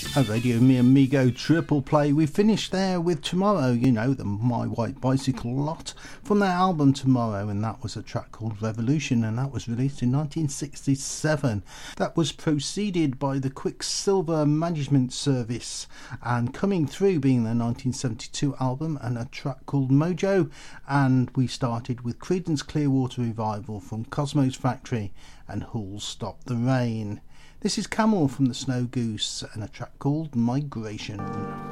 A Radio Mi Amigo triple play. We finished there with Tomorrow, you know, the My White Bicycle lot from their album Tomorrow, and that was a track called Revolution, and that was released in 1967. That was preceded by the Quicksilver Management Service, and coming through being their 1972 album and a track called Mojo, and we started with Creedence Clearwater Revival from Cosmo's Factory and Who'll Stop the Rain. This is Camel from the Snow Goose and a track called Migration.